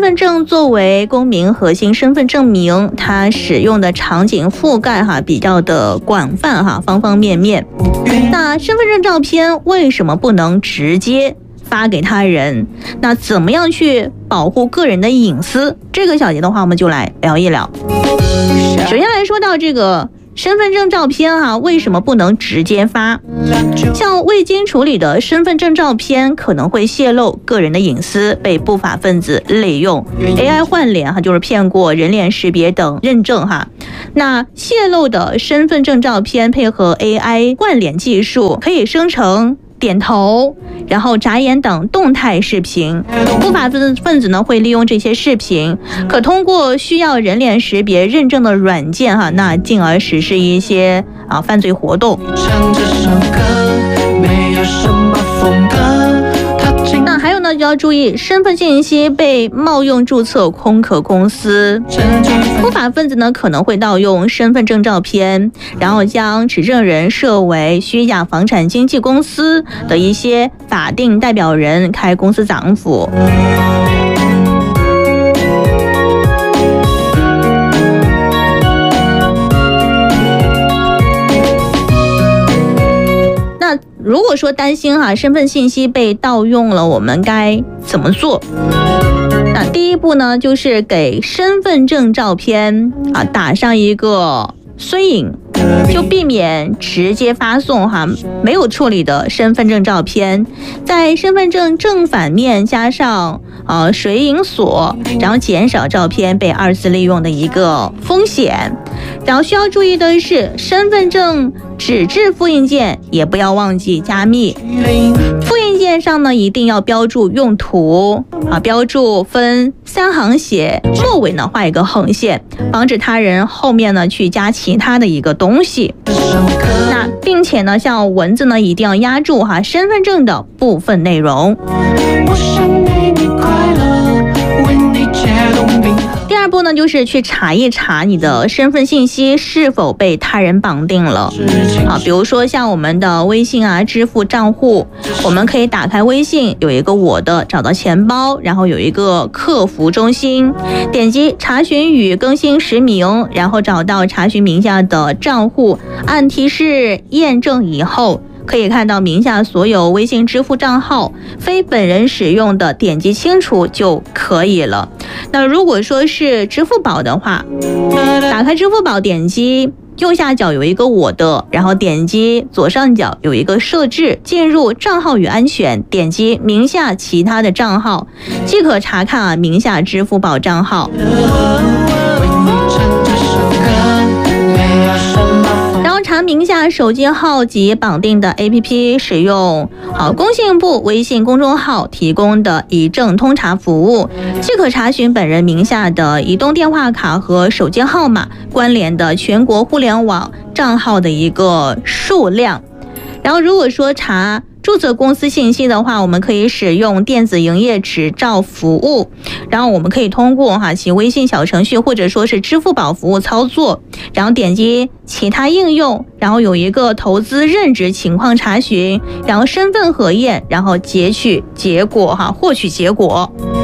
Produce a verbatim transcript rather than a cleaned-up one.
份证作为公民核心身份证明，它使用的场景覆盖哈比较的广泛哈，方方面面。那身份证照片为什么不能直接发给他人？那怎么样去保护个人的隐私？这个小节的话，我们就来聊一聊。首先来说到这个身份证照片哈、啊，为什么不能直接发？像未经处理的身份证照片可能会泄露个人的隐私，被不法分子利用 A I 换脸哈，就是骗过人脸识别等认证哈。那泄露的身份证照片配合 A I 换脸技术，可以生成点头，然后眨眼等动态视频。不法分子呢会利用这些视频，可通过需要人脸识别认证的软件哈，那进而实施一些啊犯罪活动。那还有呢，就要注意身份信息被冒用注册空壳公司。不法分子呢可能会盗用身份证照片，然后将持证人设为虚假房产经纪公司的一些法定代表人，开公司账户。如果说担心哈、啊、身份信息被盗用了，我们该怎么做？那第一步呢，就是给身份证照片啊打上一个衰影，就避免直接发送哈、啊、没有处理的身份证照片，在身份证正反面加上呃水影锁，然后减少照片被二次利用的一个风险。然后需要注意的是，身份证纸质复印件也不要忘记加密。复印件上呢一定要标注用途啊，标注分三行写，末尾呢画一个横线，防止他人后面呢去加其他的一个东西。那并且呢，像文字呢一定要压住哈身份证的部分内容。第二步呢，就是去查一查你的身份信息是否被他人绑定了啊，比如说像我们的微信啊、支付账户，我们可以打开微信，有一个我的，找到钱包，然后有一个客服中心，点击查询与更新实名，然后找到查询名下的账户，按提示验证以后，可以看到名下所有微信支付账号非本人使用的，点击清除就可以了。那如果说是支付宝的话，打开支付宝，点击右下角有一个我的，然后点击左上角有一个设置，进入账号与安全，点击名下其他的账号，即可查看啊名下支付宝账号。查名下手机号及绑定的 A P P， 使用好工信部微信公众号提供的一证通查服务，即可查询本人名下的移动电话卡和手机号码关联的全国互联网账号的一个数量。然后如果说查注册公司信息的话，我们可以使用电子营业执照服务，然后我们可以通过哈其微信小程序或者说是支付宝服务操作，然后点击其他应用，然后有一个投资任职情况查询，然后身份核验，然后截取结果哈，获取结果。